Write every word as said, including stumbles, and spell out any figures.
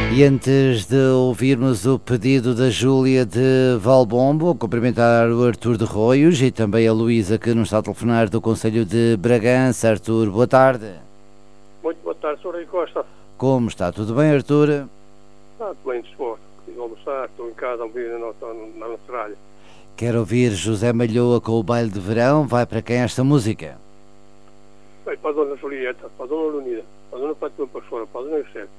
E antes de ouvirmos o pedido da Júlia de Valbom, vou cumprimentar o Artur de Roios e também a Luísa, que nos está a telefonar do Conselho de Bragança. Artur, boa tarde. Muito boa tarde, senhor Rui Costa. Como está? Tudo bem, Artur? Está tudo bem disposto. Estive a almoçar, estou em casa a ouvir na nossa, na nossa rádio. Quero ouvir José Malhoa com o baile de verão. Vai para quem esta música? Vai para a dona Julieta, para a dona Leonida, para a dona Fátima Pastora, para a dona José.